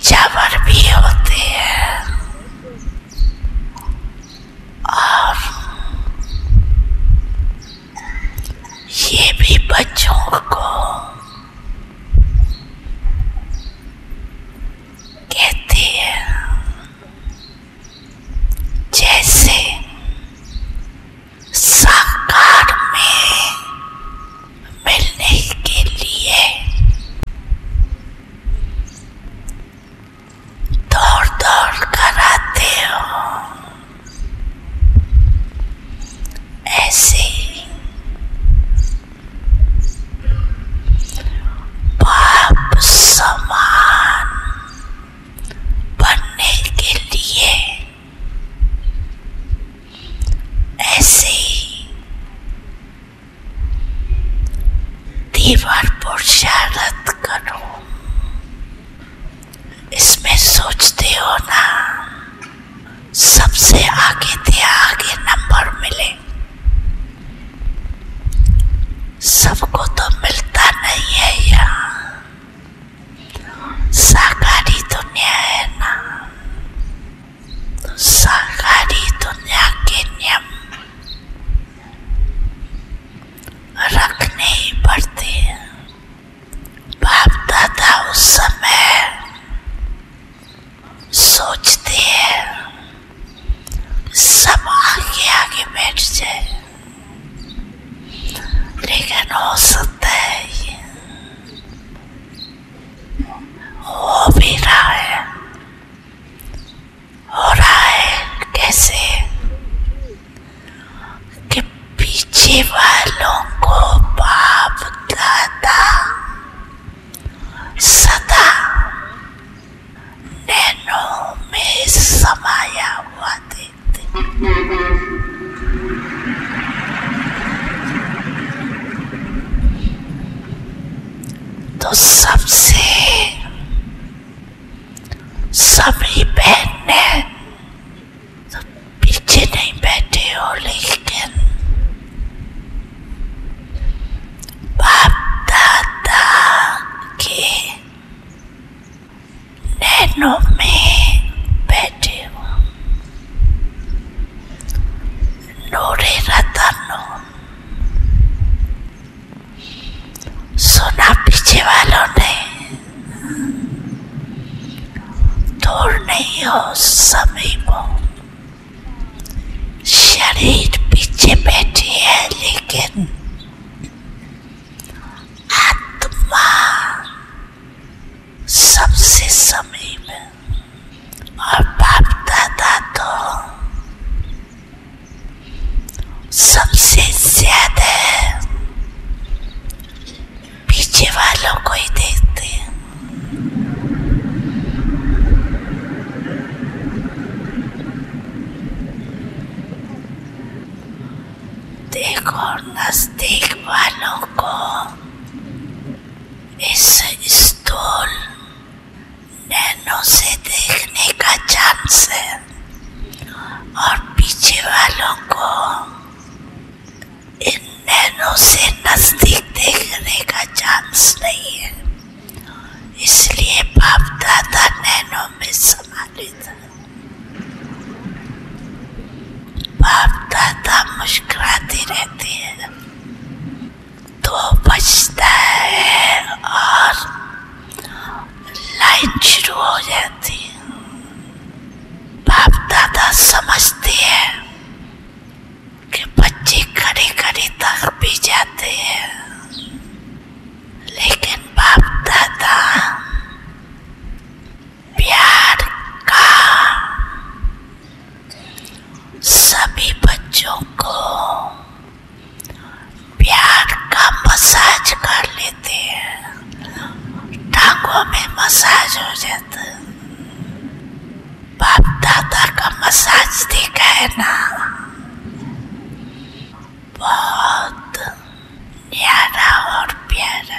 जावर भी होते हैं और ये भी बच्चों को कहते हैं जैसे साकार में मिलने के लिए दौड़ दौड़ कर आते हो, ऐसे बाप समान बनने के लिए ऐसे तीव्र पुरुषार्थ करो। इसमें सोचते हो ना सबसे आगे नंबर मिले, सबको तो मिलता नहीं है यहाँ, साकारी दुनिया है ना, तो साकारी दुनिया के नियम रखने ही पड़ते हैं। बाप दादा उस समय सोचते हैं सब आगे बैठ जाए, लेकिन हो सकता है ये हो भी रहा है। हो रहा है कैसे कि पीछे वालों को बाप दादा सदा नैनों में समाया हुआ देखते। तो सबसे सभी बहनें तो पीछे नहीं बैठे हो, लेकिन बाप दादा के नैनों में बैठे हो, नूरे रतन हो। सुना पीछे वालों ने, दूर नहीं हो समीप हो, शरीर पीछे बैठी है लेकिन आत्मा सबसे समीप है। और बाप दादा तो सबसे ज्यादा पीछे वालों को ही देखते हैं। देखो नजदीक वालों को इस स्थूल नैनों से देखने का चांस है और पीछे वालों को इन नैनों से नजदीक देखने का चांस नहीं है। इसलिए बाप दादा नैनों में सम्मिलित है। बाप दादा मुस्कुराते रहते हैं, तो बजता है और लाइन शुरू हो जाती है। बाप दादा समझते हैं कि बच्चे खड़े खड़े तक भी जाते हैं, लेकिन बाप दादा प्यार का सभी बच्चों को प्यार का मसाज कर लेते हैं, टांगों में मसाज हो जाता है। बाप दादा का मसाज देखा है ना, बहुत न्यारा और प्यारा।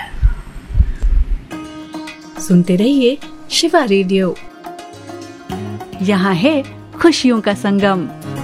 सुनते रहिए शिवा रेडियो, यहाँ है खुशियों का संगम।